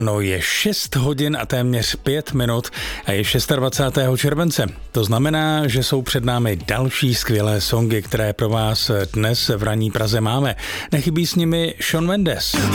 No je 6 hodin a téměř 5 minut a je 26. července. To znamená, že jsou před námi další skvělé songy, které pro vás dnes v ranní Praze máme. Nechybí s nimi Shawn Mendes.